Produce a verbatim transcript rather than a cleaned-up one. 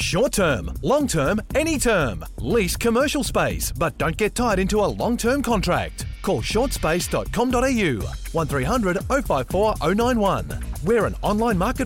Short term, long term, any term. Lease commercial space, but don't get tied into a long-term contract. Call short space dot com dot a u one three hundred oh five four oh nine one. We're an online marketplace